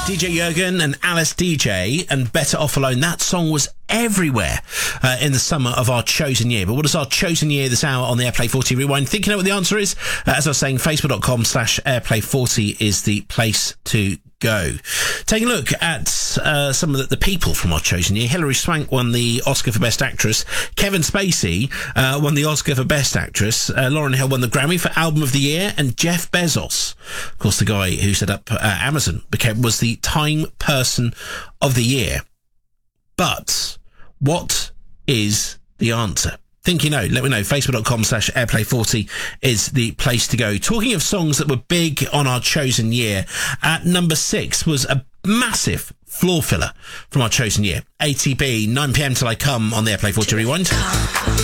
DJ Jürgen and Alice DJ and Better Off Alone. That song was everywhere in the summer of our chosen year. But what is our chosen year this hour on the Airplay 40 Rewind? Thinking out what the answer is? As I was saying, facebook.com/Airplay40 is the place to go. Taking a look at some of the people from our chosen year. Hilary Swank won the Oscar for Best Actress. Kevin Spacey won the Oscar for Best Actress. Lauryn Hill won the Grammy for Album of the Year. And Jeff Bezos, of course, the guy who set up Amazon, was the Time Person of the Year. But what is the answer? Think you know, let me know. Facebook.com/Airplay40 is the place to go. Talking of songs that were big on our chosen year, at number 6 was a massive floor filler from our chosen year. ATB, 9pm Till I Come on the Airplay 40 Rewind.